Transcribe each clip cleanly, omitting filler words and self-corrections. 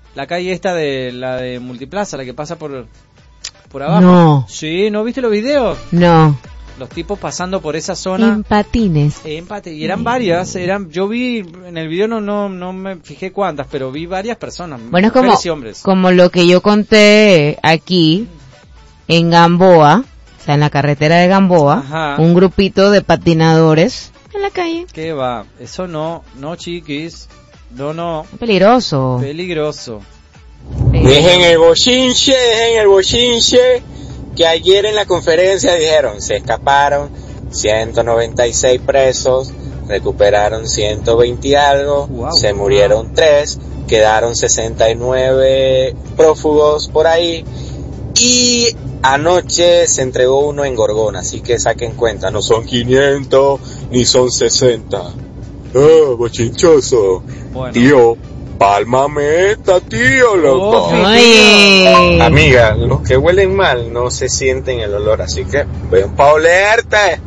La calle esta de la de Multiplaza, la que pasa por abajo. No. Sí, ¿no viste los videos? No. Los tipos pasando por esa zona. En patines. Y eran varias, yo vi en el video no me fijé cuántas, pero vi varias personas. Bueno, es mujeres y hombres. como lo que yo conté aquí en Gamboa, o sea, en la carretera de Gamboa, Ajá. un grupito de patinadores en la calle. ¿Qué va? Eso no, chiquis. No. Peligroso. Peligroso. Dejen el bochinche, que ayer en la conferencia dijeron, se escaparon 196 presos, recuperaron 120 y algo, Wow. se murieron 3, quedaron 69 prófugos por ahí, y anoche se entregó uno en Gorgona, así que saquen cuenta, no son 500 ni son 60. Bochinchoso. Bueno. Tío, palma meta, tío, loco. Ay. Amiga, los que huelen mal no se sienten el olor, así que ven pa' olerte.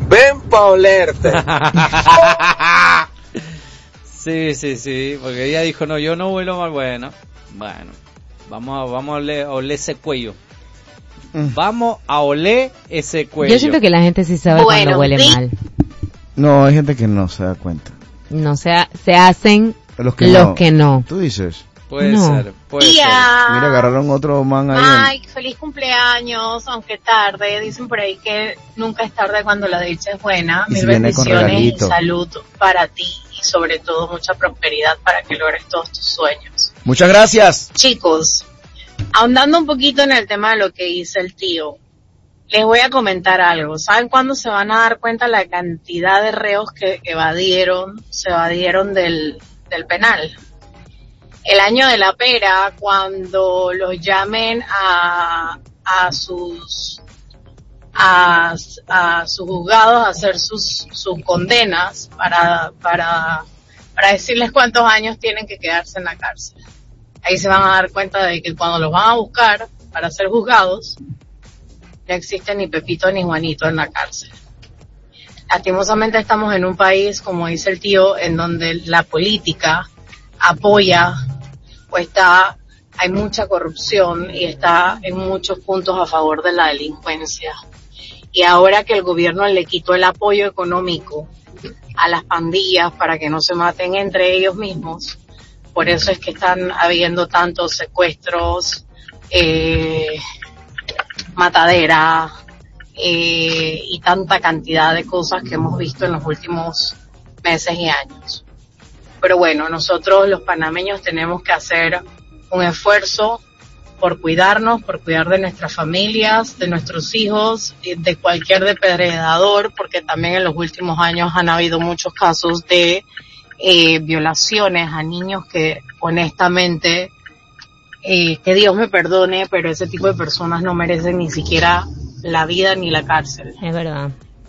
Sí, porque ella dijo, no, yo no huelo mal. Bueno, vamos a oler ese cuello. Vamos a oler ese cuello. Yo siento que la gente sí sabe cuando huele mal. No, hay gente que no se da cuenta. No, se hacen Los que no. ¿Tú dices? Puede No. ser. Mira, agarraron otro man ahí. Mike, feliz cumpleaños, aunque tarde. Dicen por ahí que nunca es tarde cuando la dicha es buena. Y Mil si viene con bendiciones y regalito. salud para ti y sobre todo mucha prosperidad para que logres todos tus sueños. Muchas gracias. Chicos, ahondando un poquito en el tema de lo que dice el tío, les voy a comentar algo. ¿Saben cuándo se van a dar cuenta la cantidad de reos que se evadieron del penal? El año de la pera, cuando los llamen a sus juzgados a hacer sus condenas para decirles cuántos años tienen que quedarse en la cárcel. Ahí se van a dar cuenta de que cuando los van a buscar para ser juzgados, no existe ni Pepito ni Juanito en la cárcel. Lastimosamente estamos en un país, como dice el tío, en donde la política apoya o hay mucha corrupción y está en muchos puntos a favor de la delincuencia. Y ahora que el gobierno le quitó el apoyo económico a las pandillas para que no se maten entre ellos mismos, por eso es que están habiendo tantos secuestros, matadera y tanta cantidad de cosas que hemos visto en los últimos meses y años. Pero bueno, nosotros los panameños tenemos que hacer un esfuerzo por cuidarnos, por cuidar de nuestras familias, de nuestros hijos, de cualquier depredador, porque también en los últimos años han habido muchos casos de violaciones a niños que honestamente, que Dios me perdone, pero ese tipo de personas no merecen ni siquiera la vida ni la cárcel. Es verdad.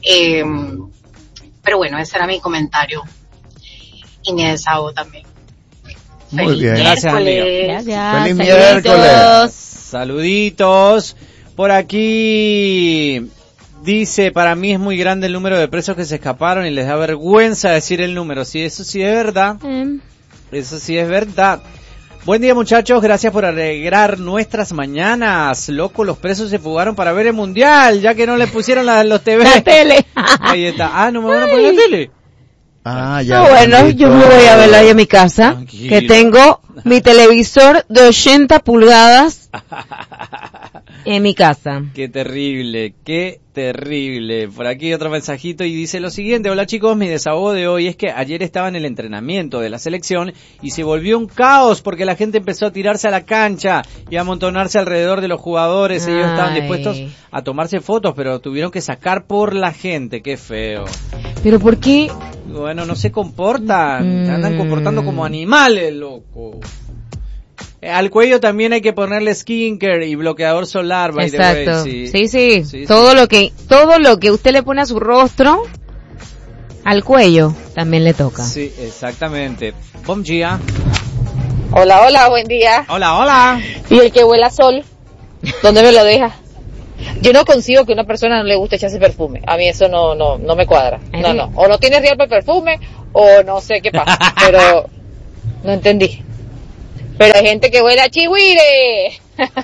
Pero bueno, ese era mi comentario y mi desahogo también. Muy Feliz bien. Gracias, amiga. Gracias. Feliz Saluditos. miércoles. Saluditos. Por aquí dice, para mí es muy grande el número de presos que se escaparon y les da vergüenza decir el número. Sí, eso sí es verdad. Eso sí es verdad. Buen día, muchachos, gracias por alegrar nuestras mañanas. Loco, los presos se fugaron para ver el mundial, ya que no le pusieron los TV. La tele. Ahí está. No me van a poner la tele. Ya. Bueno, bendito. yo me voy a verlo ahí en mi casa, Tranquilo. que tengo mi televisor de 80 pulgadas en mi casa. Qué terrible. Por aquí otro mensajito y dice lo siguiente: hola chicos, mi desahogo de hoy es que ayer estaba en el entrenamiento de la selección y se volvió un caos porque la gente empezó a tirarse a la cancha y a amontonarse alrededor de los jugadores. Ellos estaban dispuestos a tomarse fotos, pero tuvieron que sacar por la gente. Qué feo. ¿Pero por qué? Bueno, no se comportan, se andan comportando como animales, loco. Al cuello también hay que ponerle skincare y bloqueador solar, by the way. Exacto. Sí. Sí. Todo lo que usted le pone a su rostro, al cuello, también le toca. Sí, exactamente. Bom dia. Hola, buen día. Hola. Y el que huela a sol, ¿dónde me lo deja? Yo no consigo que a una persona no le guste echarse perfume. A mí eso no me cuadra. No. O no tiene real para perfume, o no sé qué pasa. Pero no entendí. Pero hay gente que huele a chihuire.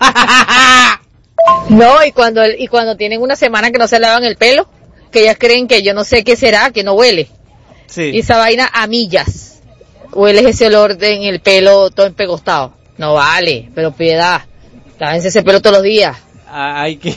No, y cuando tienen una semana que no se lavan el pelo, que ellas creen que yo no sé qué será, que no huele. Sí. Y esa vaina a millas. Hueles ese olor en el pelo todo empegostado. No vale, pero piedad. Lávense ese pelo todos los días. Hay que...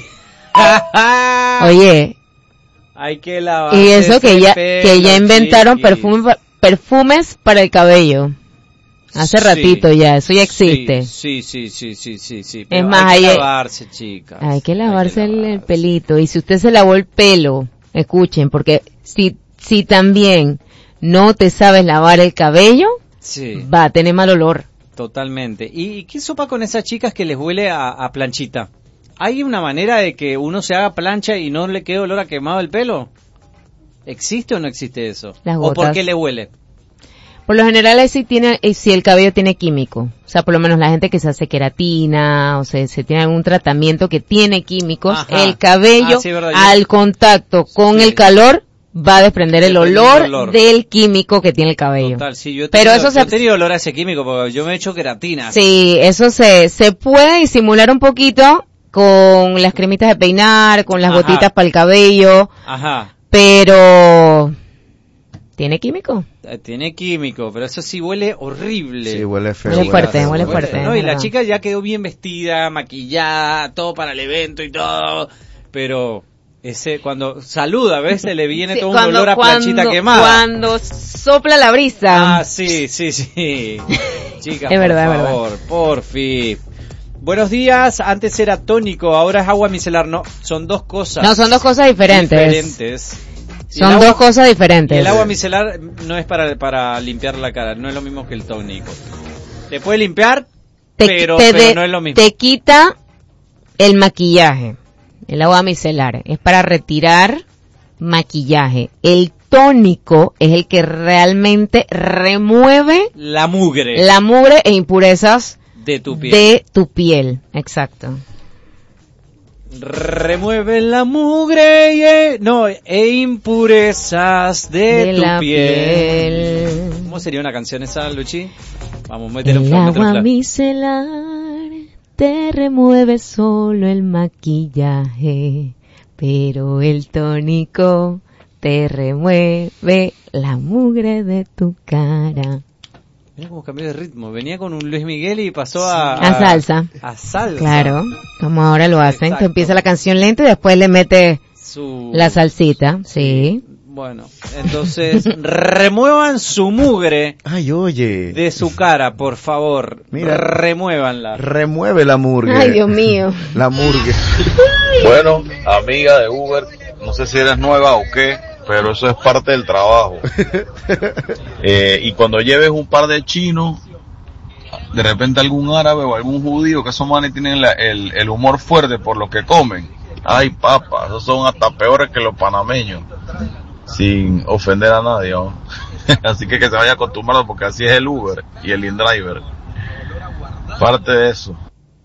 Oye, hay que lavar. y eso que ya inventaron perfumes para el cabello. Hace ratito ya, eso ya existe. Sí. Es más, hay que lavarse, chicas. Hay que lavarse el pelito. Y si usted se lavó el pelo, escuchen, porque si también no te sabes lavar el cabello, va a tener mal olor. Totalmente. ¿Y qué sopa con esas chicas que les huele a planchita? ¿Hay una manera de que uno se haga plancha y no le quede olor a quemado el pelo? ¿Existe o no existe eso? ¿O por qué le huele? Por lo general si el cabello tiene químico, o sea, por lo menos la gente que se hace queratina, o se tiene algún tratamiento que tiene químicos, Ajá. El cabello al contacto con el calor va a desprender el olor del químico que tiene el cabello. Total, sí, yo he tenido olor a ese químico porque yo me he hecho queratina. Sí, eso se puede disimular un poquito con las cremitas de peinar, con las gotitas para el cabello. Ajá. Pero ¿tiene químico? Tiene químico, pero eso sí huele horrible. Sí, huele feo. Huele fuerte. No, y la chica ya quedó bien vestida, maquillada, todo para el evento y todo, pero cuando saluda, ¿ves? Se le viene todo un olor a planchita quemada. Cuando sopla la brisa. Ah, sí. Chicas, es verdad, por fin. Buenos días, antes era tónico, ahora es agua micelar. No, son dos cosas. No, son dos cosas diferentes. Son dos cosas diferentes. El agua micelar no es para limpiar la cara, no es lo mismo que el tónico. Te puede limpiar, pero no es lo mismo. Te quita el maquillaje. El agua micelar es para retirar maquillaje. El tónico es el que realmente remueve la mugre e impurezas de tu piel. Exacto. Remueve la mugre e impurezas de tu piel. ¿Cómo sería una canción esa, Luchi? Vamos, mételo. El agua micelar te remueve solo el maquillaje, pero el tónico te remueve la mugre de tu cara. Mira cómo cambió de ritmo. Venía con un Luis Miguel y pasó a salsa. A salsa. Claro, como ahora lo hacen. Exacto. Que empieza la canción lenta y después le mete la salsita. Sí. Bueno, entonces remuevan su mugre. Ay, oye. De su cara, por favor. Mira, remuévanla. Remueve la murgue. Ay, Dios mío. La murgue. Bueno, amiga de Uber, no sé si eres nueva o qué, pero eso es parte del trabajo. Y cuando lleves un par de chinos, de repente algún árabe o algún judío, que esos manes tienen el humor fuerte por lo que comen. Ay, papá, esos son hasta peores que los panameños. Sin ofender a nadie, ¿no? Así que se vaya acostumbrado porque así es el Uber y el InDriver. Parte de eso.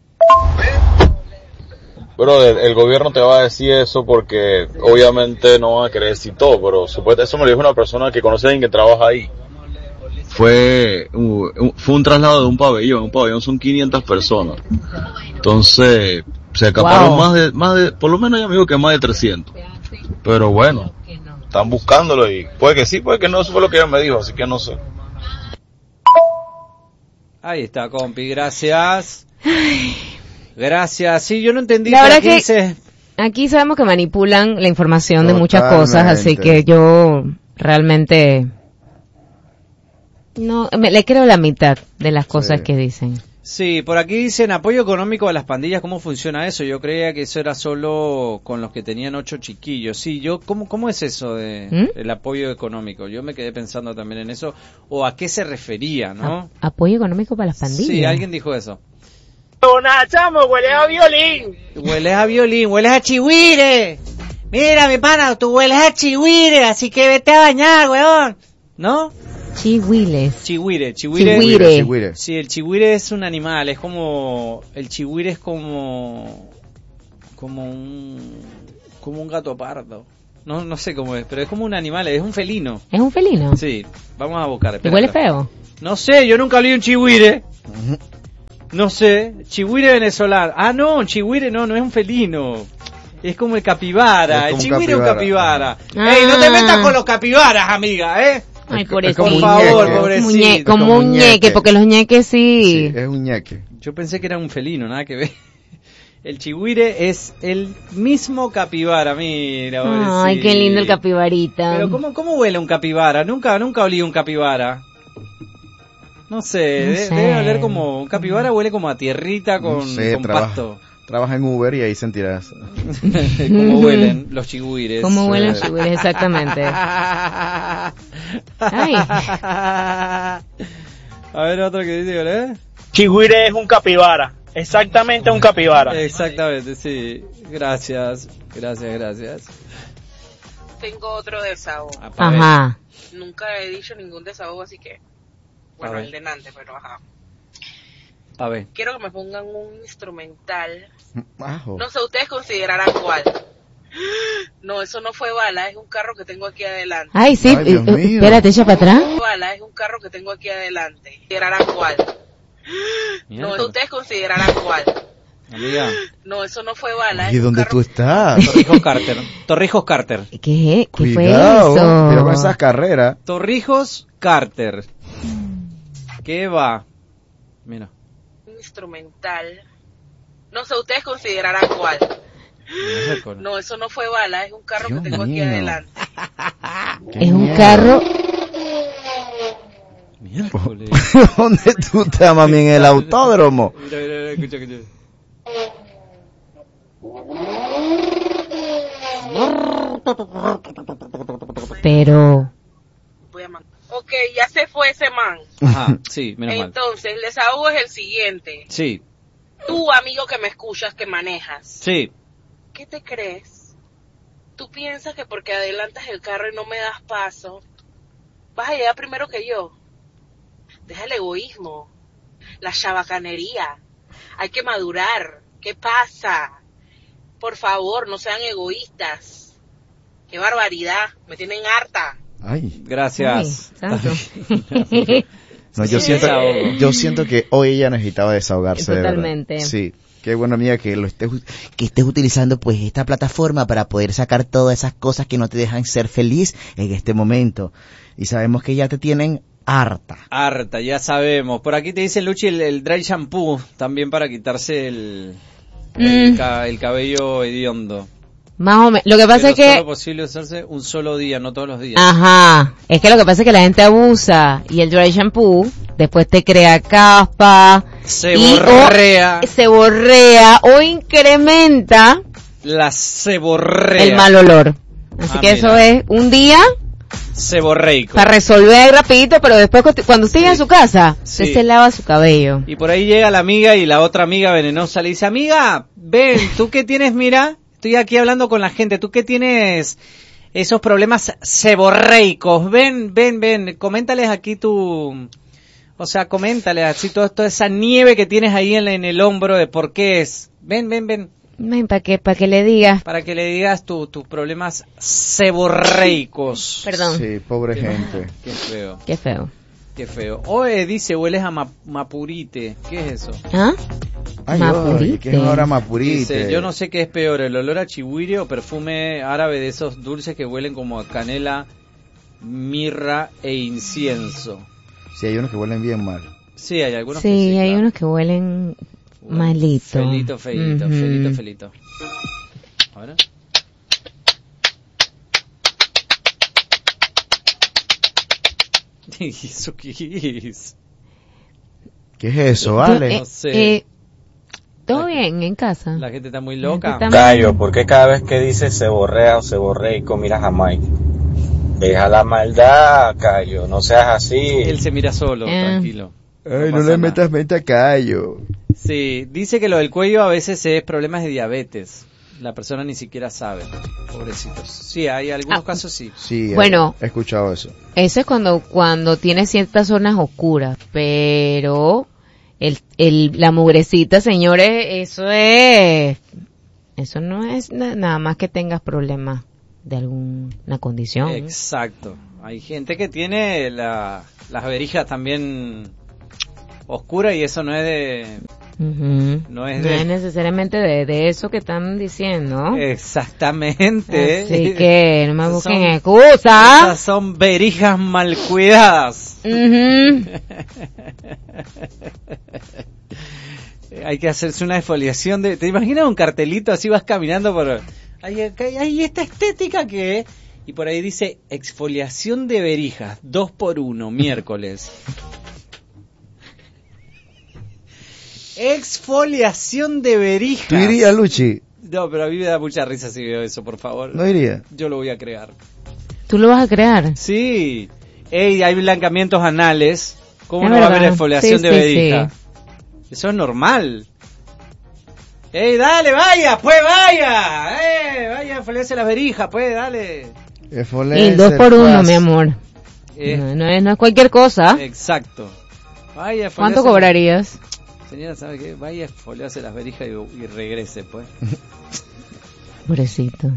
Pero el gobierno te va a decir eso porque obviamente no van a querer decir todo, pero supuestamente eso me lo dijo una persona que conoce a alguien que trabaja ahí. Fue un traslado de un pabellón son 500 personas. Entonces, se escaparon más de, por lo menos ya me dijo que más de 300. Pero bueno, están buscándolo y puede que sí, puede que no, eso fue lo que ella me dijo, así que no sé. Ahí está, compi, gracias. Gracias. Sí, yo no entendí. La verdad que aquí sabemos que manipulan la información de muchas cosas, así que yo realmente no le creo la mitad de las cosas que dicen. Sí, por aquí dicen apoyo económico a las pandillas. ¿Cómo funciona eso? Yo creía que eso era solo con los que tenían 8 chiquillos. Sí, ¿cómo es eso de el apoyo económico? Yo me quedé pensando también en eso. ¿O a qué se refería, no? ¿Apoyo económico para las pandillas? Sí, alguien dijo eso. Chamo, hueles a violín. Hueles a violín, hueles a chihuire. Mira, mi pana, tú hueles a chihuire, así que vete a bañar, weón. ¿No? Chihuiles. Chihuire. Sí, el chihuire es un animal, es como... El chihuire es como un gato pardo. No sé cómo es, pero es como un animal, es un felino. ¿Es un felino? Sí, vamos a buscar. ¿Y huele feo? No sé, yo nunca olí un chihuire. No sé, chigüire venezolano. Ah, no, chigüire no es un felino. Es como el capibara. El chigüire es un capibara. Ey, no te metas con los capibaras, amiga, ¿eh? Ay, por Es eso. como Por un favor, ñeque. pobrecito. Como un ñeque, porque los ñeques sí. Sí, es un ñeque. Yo pensé que era un felino, nada que ver. El chigüire es el mismo capibara, mira. Ay, qué lindo el capibarita. Pero ¿cómo huele un capibara? Nunca olí un capibara. No sé, debe oler como... Un capibara huele como a tierrita con, No sé, con pasto. Trabaja en Uber y ahí sentirás. ¿Cómo huelen los chigüires? ¿Cómo huelen los chigüires? Exactamente. Ay. A ver, otro que dice, ¿eh? Chigüire es un capibara. Exactamente un capibara. Exactamente, sí. Gracias. Tengo otro desahogo. Ajá. Nunca he dicho ningún desahogo, así que... Bueno, el de Nante, pero ajá. A ver. Quiero que me pongan un instrumental. Ajo. No sé, ustedes considerarán cuál. No, eso no fue bala, es un carro que tengo aquí adelante. Ay, sí. Ay, Dios mío. Espérate, echa para atrás. Bala, es un carro que tengo aquí adelante. Considerarán cuál. No, ustedes considerarán cuál. Amiga. No, eso no fue bala. ¿Y dónde tú estás? Torrijos Carter. ¿Qué fue Cuidado, eso? mira con esas carreras. Torrijos Carter. ¿Qué va? Mira. Un instrumental. No sé, ustedes considerarán cuál. No, eso no fue bala, es un carro Dios que tengo aquí mío. adelante. Es un carro. Miércoles. ¿Dónde tú estás, mami? En el autódromo. Mira, escucha. Pero. Voy a mandar. Ok, ya se fue ese man. Ajá, sí, menos mal. Entonces, el desahogo es el siguiente. Sí, Tú, amigo que me escuchas, que manejas, sí. ¿qué te crees? ¿Tú piensas que porque adelantas el carro y no me das paso, vas a llegar primero que yo? Deja el egoísmo, la chabacanería. Hay que madurar. ¿Qué pasa? Por favor, no sean egoístas. ¡Qué barbaridad! Me tienen harta. Ay. Ay, Gracias. santo. No, Sí. yo siento que hoy ella necesitaba desahogarse. Totalmente. De verdad. Sí. Qué bueno, amiga, que estés utilizando pues esta plataforma para poder sacar todas esas cosas que no te dejan ser feliz en este momento. Y sabemos que ya te tienen harta. Harta, ya sabemos. Por aquí te dice Luchi el dry shampoo, también para quitarse el cabello hediondo. Más o menos. Lo que pasa Pero es que... solo posible usarse un solo día, no todos los días. Ajá. Es que lo que pasa es que la gente abusa y el dry shampoo después te crea caspa. Se borrea. Se borrea o incrementa La seborrea. el mal olor. Así que eso mira. es un día Seborreico. para resolver ahí rapidito, pero después cuando usted llega a su casa, Sí. usted se lava su cabello. Y por ahí llega la amiga y la otra amiga venenosa le dice, amiga, ven, ¿tú qué tienes? Mira, estoy aquí hablando con la gente, ¿tú qué tienes esos problemas seborreicos? Ven, coméntales aquí coméntales así toda esa nieve que tienes ahí en el hombro de por qué es. Ven. Ven, para que le digas. Para que le digas tus problemas seborreicos. Perdón. Sí, pobre gente. Qué feo. Qué feo. Qué feo. Oye, dice, hueles a mapurite. ¿Qué es eso? ¿Ah? Ay, Mapurite. ¿qué es ahora mapurite? Dice, yo no sé qué es peor, el olor a chigüire o perfume árabe de esos dulces que huelen como a canela, mirra e incienso. Sí, hay unos que huelen bien mal. Sí, hay algunos que Sí, hay claro. unos que huelen malito. Ujú. Felito. A ver. ¿Y eso qué es? ¿Qué es eso, vale? No sé. ¿Todo bien en casa? La gente está muy loca. Está- Gallo, ¿por qué cada vez que dices se borrea o se borreico miras a Mike? Deja la maldad, Gallo, no seas así. Él se mira solo, tranquilo. Ay, no pasa le nada. metas mente a Cayo. Sí, dice que lo del cuello a veces es problemas de diabetes. La persona ni siquiera sabe. Pobrecitos. Sí, hay algunos casos sí. Sí, Bueno. he escuchado eso. Eso es cuando tiene ciertas zonas oscuras, pero la mugrecita, señores, eso no es nada más que tengas problemas de alguna condición. Exacto. Hay gente que tiene las verijas también oscuras y eso no es No es necesariamente de eso que están diciendo. Exactamente. Así que no me busquen excusas. Esas son verijas mal cuidadas. Hay que hacerse una exfoliación ¿te imaginas un cartelito así, vas caminando por hay esta estética que y por ahí dice exfoliación de verijas 2x1 miércoles. Exfoliación de verijas. ¿Tú irías, Luchi? No, pero a mí me da mucha risa si veo eso, por favor. ¿No iría? Yo lo voy a crear. ¿Tú lo vas a crear? Sí. Hay blancamientos anales. ¿Cómo no va a haber exfoliación de verija? Sí. Eso es normal. Dale, vaya, pues vaya. Vaya, exfoliarse las verijas, pues, dale. Y 2x1, mi amor. No es cualquier cosa. Exacto. Vaya, ¿cuánto cobrarías? Señora, ¿sabe qué? Vaya a exfoliarse las verijas y regrese, pues. Pobrecito.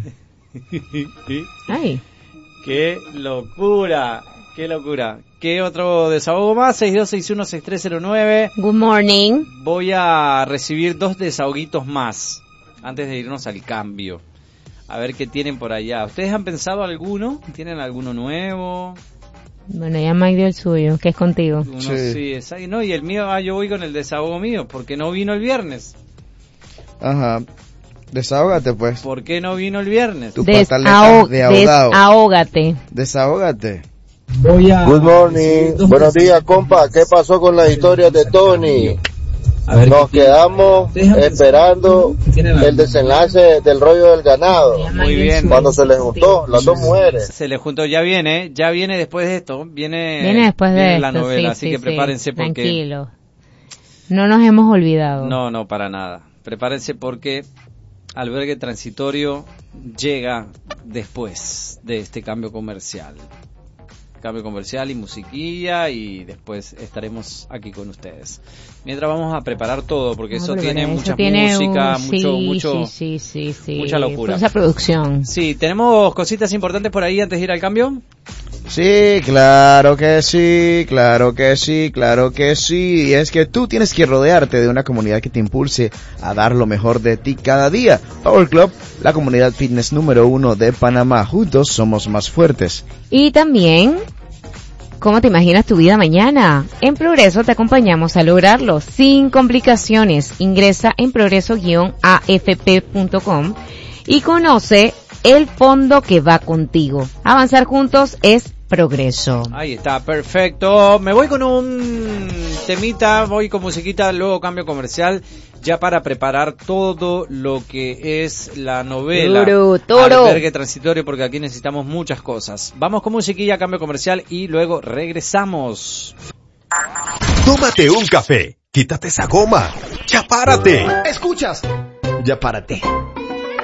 Ay. ¡Qué locura! ¡Qué locura! ¿Qué otro desahogo más? 62616309. Good morning. Voy a recibir 2 desahoguitos más antes de irnos al cambio. A ver qué tienen por allá. ¿Ustedes han pensado alguno? ¿Tienen alguno nuevo? Bueno, ya Mike dio el suyo, que es contigo. Sí, exacto. No, y el mío, yo voy con el desahogo mío, porque no vino el viernes. Ajá. Desahógate, pues. ¿Por qué no vino el viernes? Tu pataleta de ahogado. Desahógate. Good morning. Buenos días, compa. ¿Qué pasó con la historia de Tony? Nos quedamos esperando el desenlace del rollo del ganado. Muy bien. Cuando se les juntó, las dos mujeres. Se les juntó, ya viene después de esto. Viene después de la esto, novela, sí, así que prepárense porque... Tranquilo. No nos hemos olvidado. No, para nada. Prepárense porque Albergue Transitorio llega después de este cambio comercial y musiquilla, y después estaremos aquí con ustedes. Mientras vamos a preparar todo, porque eso tiene mucha música, mucha locura. Mucha producción. Sí, ¿tenemos cositas importantes por ahí antes de ir al cambio? Sí, claro que sí. Y es que tú tienes que rodearte de una comunidad que te impulse a dar lo mejor de ti cada día. Power Club, la comunidad fitness número 1 de Panamá. Juntos somos más fuertes. Y también, ¿cómo te imaginas tu vida mañana? En Progreso te acompañamos a lograrlo sin complicaciones. Ingresa en progreso-afp.com y conoce el fondo que va contigo. Avanzar juntos es progreso. Ahí está, perfecto. Me voy con un temita, voy con musiquita, luego cambio comercial, ya para preparar todo lo que es la novela Albergue Transitorio, porque aquí necesitamos muchas cosas. Vamos con musiquilla, cambio comercial y luego regresamos. Tómate un café, quítate esa goma, ya párate. ¿Escuchas? Ya párate.